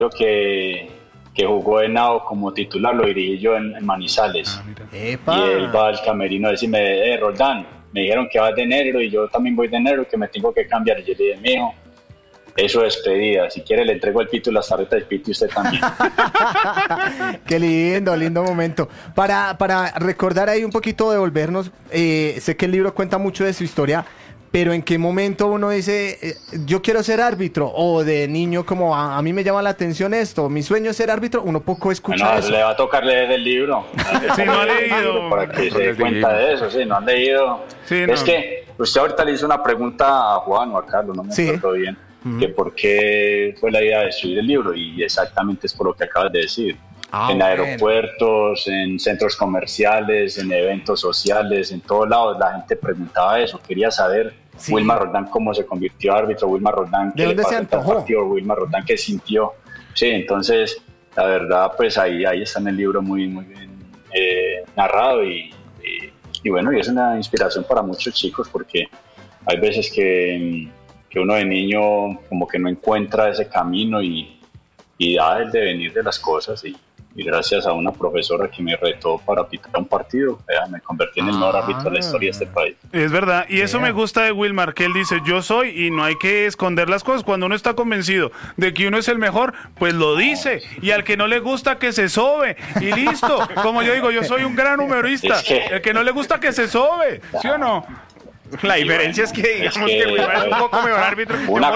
que jugó en Nao como titular, lo dirigí yo en Manizales. ¡Epa! Y él va al camerino a decirme, Roldán, me dijeron que vas de enero y yo también voy de enero, que me tengo que cambiar. Y yo le dije, mijo, eso es despedida. Si quiere le entrego el pito y las tarjetas de pito y usted también. Qué lindo momento. Para recordar ahí un poquito, devolvernos, sé que el libro cuenta mucho de su historia, pero ¿en qué momento uno dice, yo quiero ser árbitro? O de niño, como a mí me llama la atención esto, mi sueño es ser árbitro, uno poco escucha eso. Le va a tocar leer el libro. Sí, no ha leído. Para que se dé cuenta de eso, sí, no han leído. Sí, es no. que usted ahorita le hizo una pregunta a Juan o a Carlos, no me acuerdo bien, que por qué fue la idea de escribir el libro, y exactamente es por lo que acabas de decir. En aeropuertos, en centros comerciales, en eventos sociales, en todos lados la gente preguntaba eso, quería saber Wilmar Roldán cómo se convirtió árbitro, Wilmar Roldán qué le pasó en tal partido, Wilmar Roldán qué sintió. Sí, entonces la verdad pues ahí está en el libro muy bien narrado y bueno, y es una inspiración para muchos chicos, porque hay veces que uno de niño como que no encuentra ese camino y da el devenir de las cosas, y gracias a una profesora que me retó para pitar un partido, me convertí en el mejor árbitro de la historia de este país. Es verdad, y eso me gusta de Wilmar, que él dice, yo soy, y no hay que esconder las cosas. Cuando uno está convencido de que uno es el mejor, pues lo dice, y al que no le gusta que se sobe, y listo. Como yo digo, yo soy un gran humorista, el que no le gusta que se sobe, ¿sí o no? La diferencia es que digamos que Wilmar es un poco mejor árbitro que una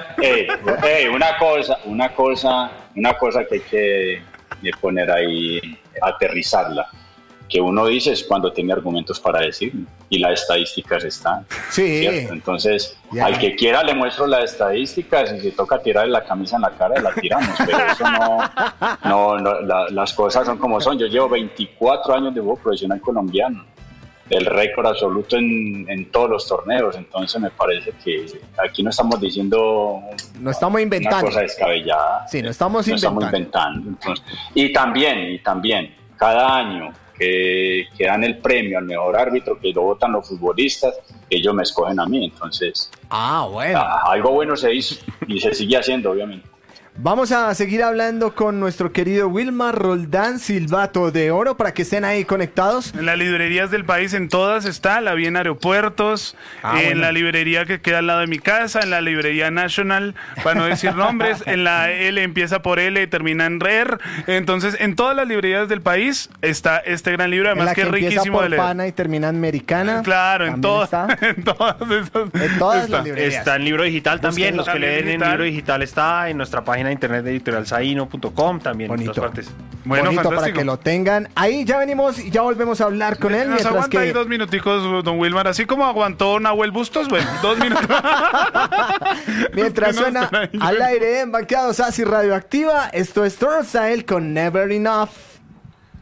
cosa que hay que poner ahí, aterrizarla, que uno dice es cuando tiene argumentos para decir, y las estadísticas están, ¿cierto? Entonces al que quiera le muestro las estadísticas, y si toca tirarle la camisa en la cara la tiramos, pero eso las cosas son como son. Yo llevo 24 años de fútbol profesional colombiano, el récord absoluto en todos los torneos, entonces me parece que aquí no estamos diciendo, no estamos inventando una cosa descabellada, sí, no estamos inventando. Entonces, y también cada año que dan el premio al mejor árbitro, que lo votan los futbolistas, ellos me escogen a mí, entonces bueno, algo bueno se hizo y se sigue haciendo, obviamente. Vamos a seguir hablando con nuestro querido Wilmar Roldán, Silbato de Oro, para que estén ahí conectados. En las librerías del país, en todas está, la vi en aeropuertos, en la librería que queda al lado de mi casa, en la librería National, para no decir nombres, en la L empieza por L y termina en RER. Entonces, en todas las librerías del país está este gran libro, además que es riquísimo de leer. Pana y termina en Americana. Claro, en todas las librerías. Está en libro digital también, los que leen en libro digital está en nuestra página de internet de editorialzaino.com, también bonito. En todas partes. Bueno, bonito, para que lo tengan. Ahí ya venimos y ya volvemos a hablar con él. Nos aguanta ahí 2 minuticos, don Wilmar, así como aguantó Nahuel Bustos, bueno, 2 minutos. Mientras suena al aire en Banqueados Así Radioactiva, esto es Turnstile con Never Enough.